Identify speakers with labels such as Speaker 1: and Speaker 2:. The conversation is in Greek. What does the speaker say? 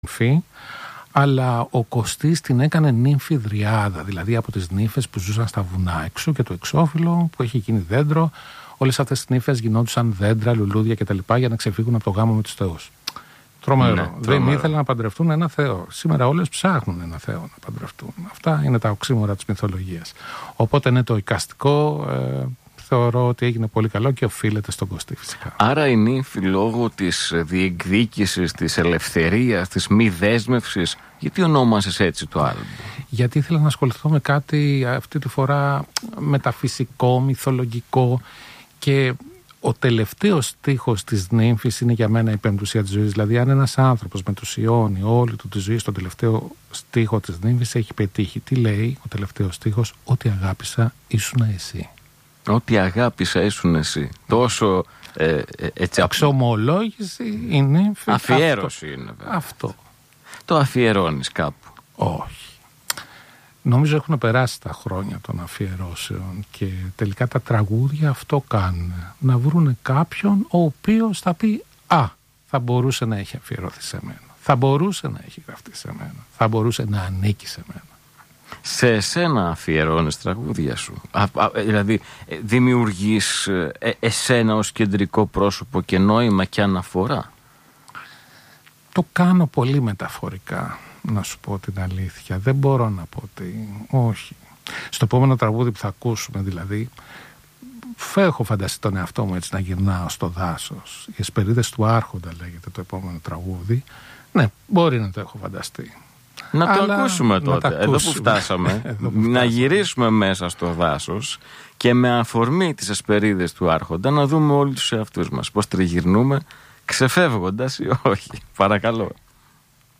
Speaker 1: νύμφη, αλλά ο Κωστής την έκανε νύμφη δριάδα, δηλαδή από τις νύφες που ζούσαν στα βουνά έξω και το εξώφυλλο που έχει γίνει δέντρο. Όλες αυτές τις νύφες γινόντουσαν δέντρα, λουλούδια κτλ. Για να ξεφύγουν από το γάμο με τους θεούς. Τρομερό. Ναι, δεν ήθελαν να παντρευτούν ένα θεό. Σήμερα όλες ψάχνουν ένα θεό να παντρευτούν. Αυτά είναι τα οξύμορα της μυθολογίας. Οπότε είναι το εικαστικό. Θεωρώ ότι έγινε πολύ καλό και οφείλεται στον Κωστή φυσικά.
Speaker 2: Άρα η νύμφη λόγω της διεκδίκησης, της ελευθερίας, της μη δέσμευσης, γιατί ονόμασες έτσι το άλμπομ?
Speaker 1: Γιατί ήθελα να ασχοληθώ με κάτι αυτή τη φορά μεταφυσικό, μυθολογικό, και ο τελευταίος στίχος της νύμφης είναι για μένα η πεμπτουσία της ζωής. Δηλαδή αν ένας άνθρωπος μετουσιώνει όλη του τη ζωή στον τελευταίο στίχο της νύμφης, έχει πετύχει. Τι λέει ο τελευταίος στίχος? Ότι αγάπησα ήσουν εσύ.
Speaker 2: Ότι αγάπησα ήσουν εσύ. Τόσο έτσι.
Speaker 1: Αξιομολόγηση είναι.
Speaker 2: Αφιέρωση αυτό είναι βέβαια.
Speaker 1: Αυτό.
Speaker 2: Το αφιερώνεις κάπου?
Speaker 1: Όχι. Νομίζω έχουν περάσει τα χρόνια των αφιερώσεων και τελικά τα τραγούδια αυτό κάνουν. Να βρούνε κάποιον ο οποίος θα πει θα μπορούσε να έχει αφιερωθεί σε μένα. Θα μπορούσε να έχει γραφτεί σε μένα. Θα μπορούσε να ανήκει σε μένα.
Speaker 2: Σε εσένα αφιερώνεις τραγούδια σου? Δηλαδή δημιουργείς εσένα ως κεντρικό πρόσωπο και νόημα και αναφορά?
Speaker 1: Το κάνω πολύ μεταφορικά, να σου πω την αλήθεια. Δεν μπορώ να πω ότι όχι. Στο επόμενο τραγούδι που θα ακούσουμε δηλαδή, έχω φανταστεί τον εαυτό μου έτσι να γυρνάω στο δάσος. Οι Εσπερίδες του Άρχοντα λέγεται το επόμενο τραγούδι. Ναι, μπορεί να το έχω φανταστεί.
Speaker 2: Να το ακούσουμε τότε, εδώ που φτάσαμε. Να γυρίσουμε μέσα στο δάσος και με αφορμή τις Εσπερίδες του Άρχοντα να δούμε όλοι τους εαυτούς μας πώς τριγυρνούμε, ξεφεύγοντας ή όχι. Παρακαλώ.